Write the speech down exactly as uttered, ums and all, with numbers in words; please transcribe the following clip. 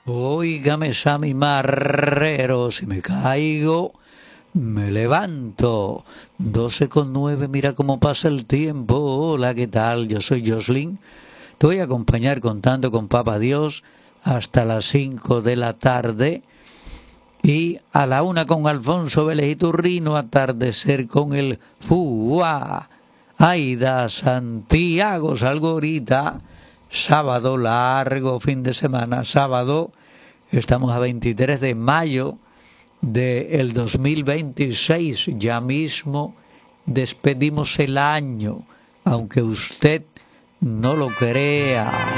Óigame, Sammy Marrero, si me caigo, me levanto. Doce con nueve, mira cómo pasa el tiempo. Hola, ¿qué tal? Yo soy Jocelyn. Te voy a acompañar contando con Papá Dios hasta las cinco de la tarde. Y a la una con Alfonso Vélez y Turrino, atardecer con el Fua. Aida Santiago, salgo ahorita. Sábado largo, fin de semana, sábado. Estamos a veintitrés de mayo del dos mil veintiséis. Ya mismo despedimos el año, aunque usted no lo crea.